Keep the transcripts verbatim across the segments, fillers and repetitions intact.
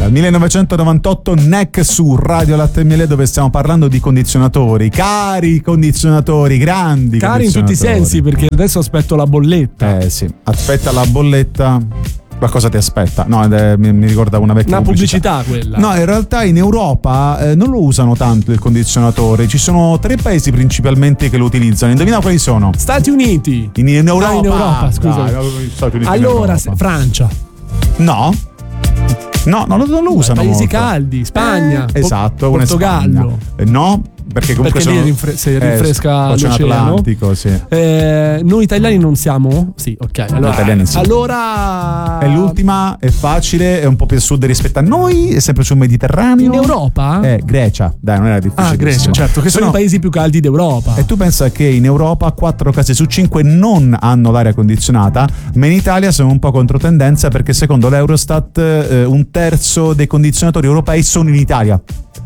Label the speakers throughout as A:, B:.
A: millenovecentonovantotto N E C su Radio Latte e Miele, dove stiamo parlando di condizionatori, cari condizionatori, grandi
B: cari in tutti i sensi, perché adesso aspetto la bolletta.
A: Eh sì, aspetta la bolletta. Ma cosa ti aspetta? No, eh, mi, mi ricorda una vecchia
B: una
A: pubblicità.
B: pubblicità quella.
A: No, in realtà in Europa eh, non lo usano tanto il condizionatore. Ci sono tre paesi principalmente che lo utilizzano. Indovina quali sono?
B: Stati Uniti.
A: In, in Europa.
B: Ah, in Europa, scusa.
A: Dai, Stati Uniti
B: allora, se, Francia.
A: No. No, non lo, non lo usano
B: paesi
A: molto.
B: caldi, Spagna.
A: Eh, esatto,
B: Portogallo.
A: Eh, no, perché comunque
B: perché
A: sono,
B: lì rinfre- si rinfresca
A: eh,
B: l'oceano.
A: Atlantico, sì.
B: Eh, noi italiani non siamo? Sì, ok. Allora,
A: italiani sì.
B: allora
A: è l'ultima, è facile, è un po' più a sud rispetto a noi, è sempre sul Mediterraneo.
B: In Europa?
A: Eh, Grecia, dai, non era difficile.
B: Ah, Grecia, certo, che sono
A: no,
B: i paesi più caldi d'Europa.
A: E tu pensa che in Europa quattro case su cinque non hanno l'aria condizionata, ma in Italia sono un po' controtendenza, perché secondo l'Eurostat eh, un terzo dei condizionatori europei sono in Italia.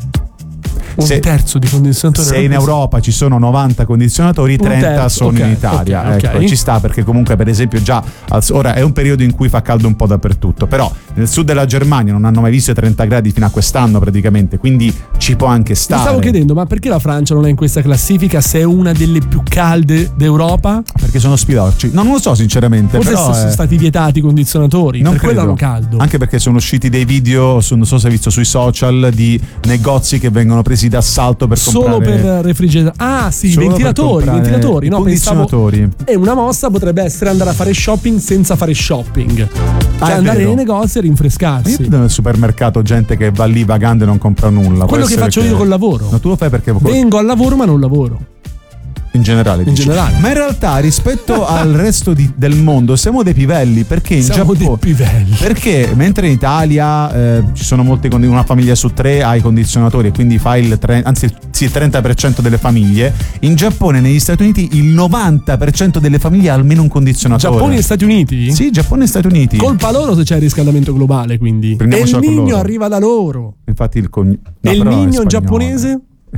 B: Un
A: se,
B: terzo di condizionatori.
A: Se in Europa ci sono novanta condizionatori, trenta terzo, sono okay, in Italia.
B: Okay,
A: ecco,
B: okay.
A: Ci sta, perché comunque per esempio già ora è un periodo in cui fa caldo un po' dappertutto, però nel sud della Germania non hanno mai visto i trenta gradi fino a quest'anno praticamente, quindi ci può anche stare.
B: Mi stavo chiedendo, ma perché la Francia non è in questa classifica se è una delle più calde d'Europa?
A: Perché sono spilorci. No, non lo so sinceramente.
B: Forse
A: però
B: sono
A: è...
B: stati vietati i condizionatori,
A: non
B: per
A: credo.
B: quello hanno caldo.
A: Anche perché sono usciti dei video, non so se hai visto sui social, di negozi che vengono presi d'assalto per
B: solo
A: comprare...
B: per refrigerare. Ah sì, i ventilatori, ventilatori, no,
A: condizionatori.
B: Pensavo... E una mossa potrebbe essere andare a fare shopping senza fare shopping. Cioè
A: ah,
B: andare
A: vero.
B: nei negozi e rinfrescarsi.
A: Io vedo nel supermercato gente che va lì vagando e non compra nulla.
B: Quello che faccio
A: che...
B: io col lavoro.
A: No, tu lo fai perché
B: vengo al lavoro ma non lavoro.
A: In generale,
B: in
A: dici.
B: generale.
A: Ma in realtà rispetto al resto di, del mondo siamo dei pivelli, perché in
B: siamo
A: Giappone
B: dei pivelli.
A: Perché mentre in Italia eh, ci sono molti, una famiglia su tre ha i condizionatori e quindi fai il tre, anzi sì, il trenta per cento delle famiglie, in Giappone e negli Stati Uniti il novanta per cento delle famiglie ha almeno un condizionatore.
B: Giappone e Stati Uniti?
A: Sì, Giappone e Stati Uniti.
B: Colpa loro se c'è il riscaldamento globale, quindi. E il Nino arriva da loro.
A: Infatti il cogn... no,
B: e il Nino giapponese?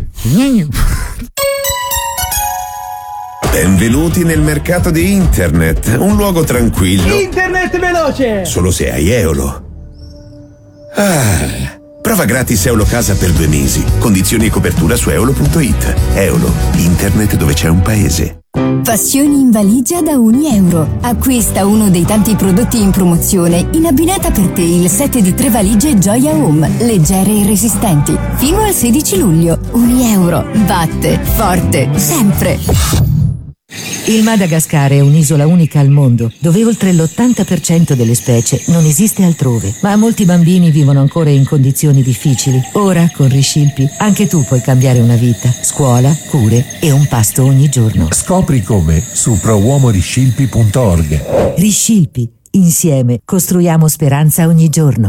C: Benvenuti nel mercato di internet, un luogo tranquillo.
D: Internet veloce!
C: Solo se hai Eolo. Ah, prova gratis Eolo Casa per due mesi. Condizioni e copertura su eolo punto it. Eolo, internet dove c'è un paese.
E: Passioni in valigia da un euro. Acquista uno dei tanti prodotti in promozione in abbinata per te il set di tre valigie Gioia Home, leggere e resistenti. Fino al sedici luglio. Un euro. Batte forte sempre.
F: Il Madagascar è un'isola unica al mondo, dove oltre l'ottanta per cento delle specie non esiste altrove. Ma molti bambini vivono ancora in condizioni difficili. Ora, con Riscilpi, anche tu puoi cambiare una vita. Scuola, cure e un pasto ogni giorno.
G: Scopri come su pro uomo riscilpi punto org.
F: Riscilpi. Insieme costruiamo speranza ogni giorno.